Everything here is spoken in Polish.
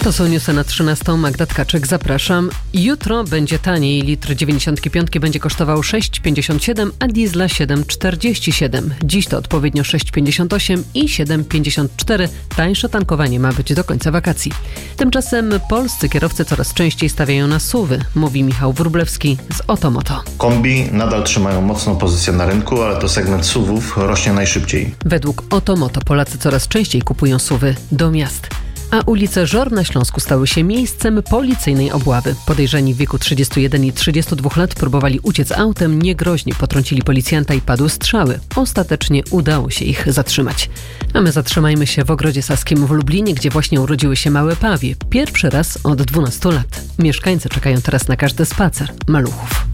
To są newsy na 13. Magda Tkaczyk, zapraszam. Jutro będzie taniej. Litr 95 będzie kosztował 6,57, a diesla 7,47. Dziś to odpowiednio 6,58 i 7,54. Tańsze tankowanie ma być do końca wakacji. Tymczasem polscy kierowcy coraz częściej stawiają na SUV-y, mówi Michał Wróblewski z Otomoto. Kombi nadal trzymają mocną pozycję na rynku, ale to segment SUV-ów rośnie najszybciej. Według Otomoto Polacy coraz częściej kupują SUV-y do miast. A ulice Żor na Śląsku stały się miejscem policyjnej obławy. Podejrzani w wieku 31 i 32 lat próbowali uciec autem, niegroźnie potrącili policjanta i padły strzały. Ostatecznie udało się ich zatrzymać. A my zatrzymajmy się w Ogrodzie Saskim w Lublinie, gdzie właśnie urodziły się małe pawie. Pierwszy raz od 12 lat. Mieszkańcy czekają teraz na każdy spacer maluchów.